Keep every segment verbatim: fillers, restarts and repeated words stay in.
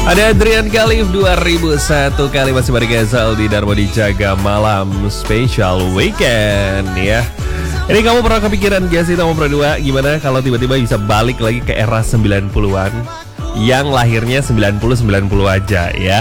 Ada Adrian Khalif dua ribu satu kali masih bareng Gazal di Darmo Dijaga Malam Special Weekend ya. Ini kamu pernah kepikiran gak sih nomor dua gimana kalau tiba-tiba bisa balik lagi ke era sembilan puluhan yang lahirnya sembilan puluh sembilan puluh aja ya.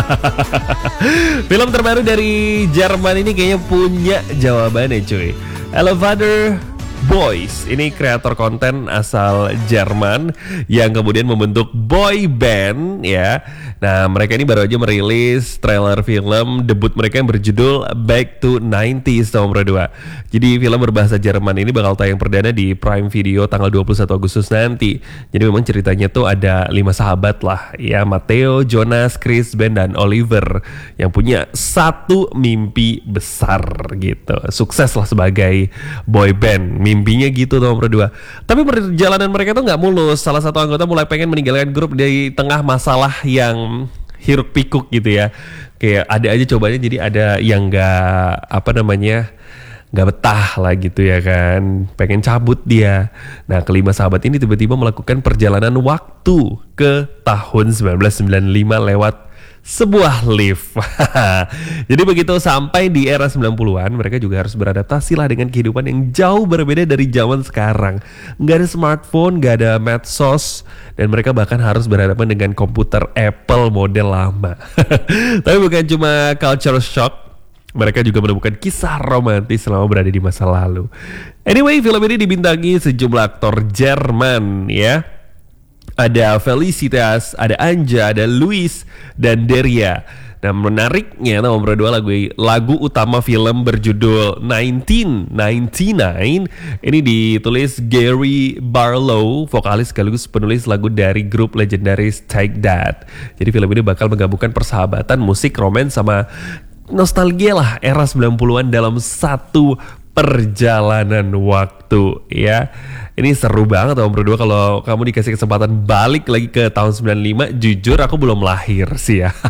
Film terbaru dari Jerman ini kayaknya punya jawabannya cuy. Elevator Boys, ini kreator konten asal Jerman yang kemudian membentuk boy band ya. Nah mereka ini baru aja merilis trailer film debut mereka yang berjudul Back to nineties nomor dua. Jadi film berbahasa Jerman ini bakal tayang perdana di Prime Video tanggal dua puluh satu Agustus nanti. Jadi memang ceritanya tuh ada lima sahabat lah ya, Matteo, Jonas, Chris, Ben, dan Oliver yang punya satu mimpi besar gitu. Sukses lah sebagai boy band. Mimpinya gitu nomor dua. Tapi perjalanan mereka tuh nggak mulus. Salah satu anggota mulai pengen meninggalkan grup di tengah masalah yang hiruk pikuk gitu ya. Kayak ada aja cobanya, jadi ada yang nggak apa namanya nggak betah lah gitu ya kan. Pengen cabut dia. Nah kelima sahabat ini tiba-tiba melakukan perjalanan waktu ke tahun sembilan belas sembilan puluh lima lewat sebuah lift. Jadi begitu sampai di era sembilan puluhan, mereka juga harus beradaptasi lah dengan kehidupan yang jauh berbeda dari zaman sekarang. Nggak ada smartphone, nggak ada medsos, dan mereka bahkan harus berhadapan dengan komputer Apple model lama. Tapi bukan cuma culture shock, mereka juga menemukan kisah romantis selama berada di masa lalu. Anyway, film ini dibintangi sejumlah aktor Jerman ya. Ada Felicitas, ada Anja, ada Luis, dan Deria. Nah menariknya nomor dua lagu lagu utama film berjudul nineteen ninety-nine ini ditulis Gary Barlow, vokalis sekaligus penulis lagu dari grup legendaris Take That. Jadi film ini bakal menggabungkan persahabatan, musik, romans, sama nostalgia lah era sembilan puluhan dalam satu perjalanan waktu ya. Ini seru banget nomor dua kalau kamu dikasih kesempatan balik lagi ke tahun sembilan puluh lima. Jujur aku belum lahir sih ya.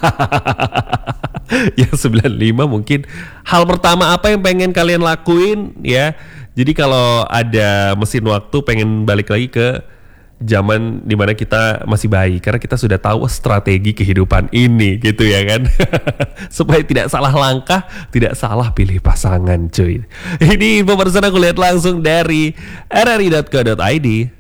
Yang sembilan puluh lima mungkin hal pertama apa yang pengen kalian lakuin ya. Jadi kalau ada mesin waktu pengen balik lagi ke zaman dimana kita masih bayi, karena kita sudah tahu strategi kehidupan ini gitu ya kan. Supaya tidak salah langkah, tidak salah pilih pasangan cuy. Ini info personal aku lihat langsung dari r r i dot co dot i d.